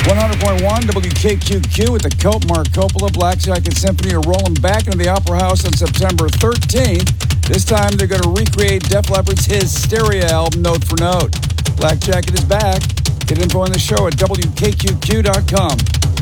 100.1 WKQQ with the Cope, Mark Coppola. Black Jacket Symphony are rolling back into the Opera House on September 13th. This time they're going to recreate Def Leppard's Hysteria album note for note. Black Jacket is back. Get info on the show at WKQQ.com.